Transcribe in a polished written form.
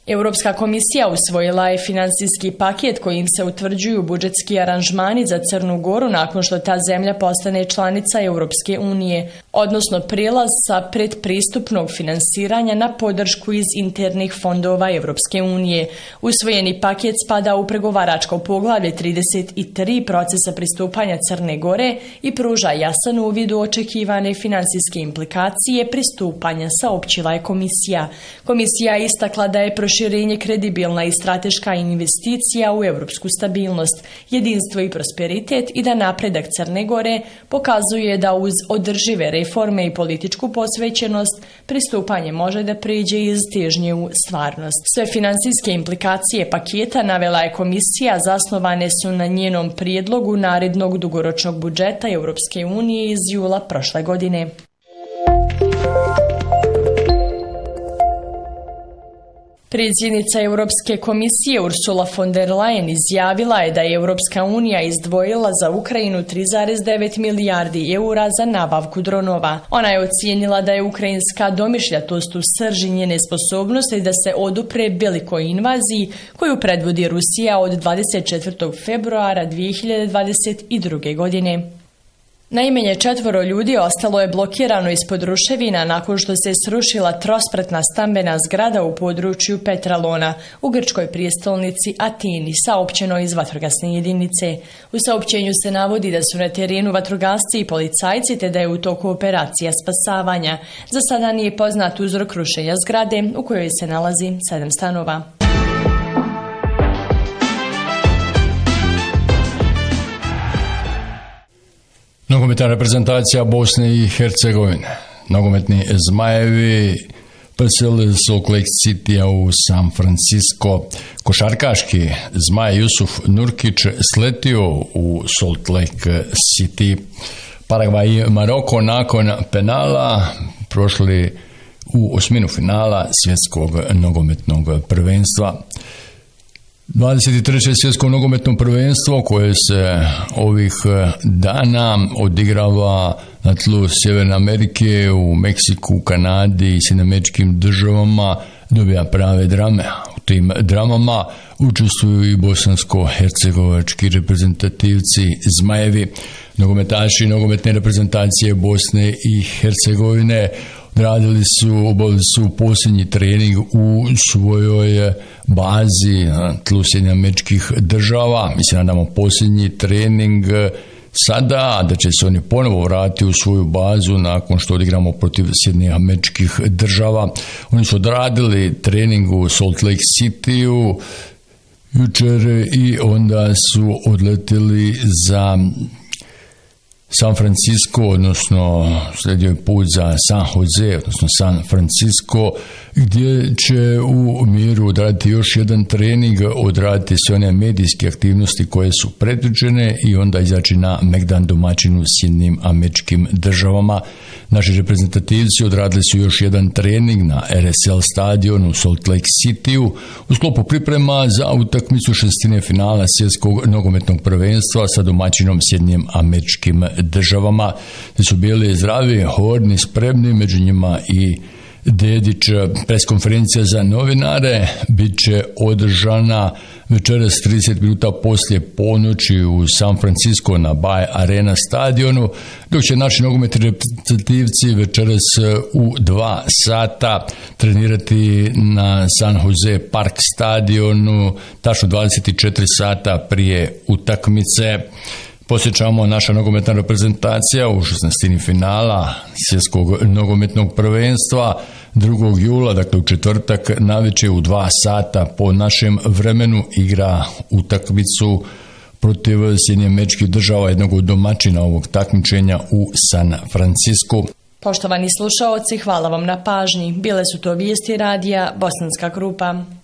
Europska komisija usvojila je financijski paket kojim se utvrđuju budžetski aranžmani za Crnu Goru nakon što ta zemlja postane članica Europske unije, odnosno prijelaz sa predpristupnog finansiranja na podršku iz internih fondova Europske unije. Usvojeni paket spada u pregovaračko poglavlje 33 procesa pristupanja Crne Gore i pruža jasan uvid u očekivane financijske implikacije pristupanja, saopćila je komisija. Komisija je istakla da je proširenje kredibilna i strateška investicija u europsku stabilnost, jedinstvo i prosperitet i da napredak Crne Gore pokazuje da uz održive reforme i političku posvećenost pristupanje može da prijeđe iz težnje u stvarnost. Sve financijske implikacije paketa, navela je komisija, zasnovane su na njenom prijedlogu narednog dugoročnog budžeta Europske unije iz jula prošle godine. Predsjednica Europske komisije Ursula von der Leyen izjavila je da je Europska unija izdvojila za Ukrajinu 3,9 milijardi eura za nabavku dronova. Ona je ocijenila da je ukrajinska domišljatost u srži njene sposobnosti da se odupre velikoj invaziji koju predvodi Rusija od 24. februara 2022. godine. Najmanje 4 ljudi ostalo je blokirano ispod ruševina nakon što se srušila trospratna stambena zgrada u području Petralona u grčkoj prijestolnici Atini, saopćeno iz vatrogasne jedinice. U saopćenju se navodi da su na terenu vatrogasci i policajci te da je u toku operacija spasavanja. Za sada nije poznat uzrok rušenja zgrade u kojoj se nalazi 7 stanova. Nogometna reprezentacija Bosne i Hercegovine. Nogometni Zmajevi preseli Salt Lake City u San Francisco. Košarkaški Zmaj Jusuf Nurkić sletio u Salt Lake City. Paragvaj i Maroko nakon penala prošli u osminu finala svjetskog nogometnog prvenstva. 23. svjetsko nogometno prvenstvo koje se ovih dana odigrava na tlu Sjeverne Amerike, u Meksiku, u Kanadi i Sjedinjenim Američkim Državama dobija prave drame. U tim dramama učestvuju i bosansko-hercegovački reprezentativci Zmajevi. Nogometaši nogometne reprezentacije Bosne i Hercegovine obavili su posljednji trening u svojoj bazi na tlu Sjedinjenih Američkih Država. Mi se nadamo posljednji trening sada, da će se oni ponovo vratiti u svoju bazu nakon što odigramo protiv Sjedinjenih Američkih Država. Oni su odradili trening u Salt Lake City jučer i onda su odletili za San Francisco, odnosno slijedio je put za San Jose, odnosno San Francisco, gdje će u miru odraditi još jedan trening, odraditi sve one medijske aktivnosti koje su predviđene i onda izaći na Megdan domaćinu Sjedinjenim Američkim Državama. Naši reprezentativci odradili su još jedan trening na RSL stadionu u Salt Lake City u sklopu priprema za utakmicu šestine finala svjetskog nogometnog prvenstva sa domaćinom Sjedinjenim Američkim Državama. Gdje su bili zdravi, hodni, spremni, među njima i Dedić. Preskonferencija za novinare bit će održana večeras 30 minuta poslije ponoći u San Francisco na Bay Arena stadionu, dok će naši nogometni reprezentativci večeras u 2 sata trenirati na San Jose Park stadionu, tačno 24 sata prije utakmice. Posjećamo, naša nogometna reprezentacija u 16. finala svjetskog nogometnog prvenstva 2. jula, dakle u četvrtak navečer u 2 sata po našem vremenu igra utakmicu protiv Sjedinjenih Američkih Država, jednog od domaćina ovog takmičenja u San Francisco. Poštovani slušaoci, hvala vam na pažnji. Bile su to vijesti radija Bosanska Krupa.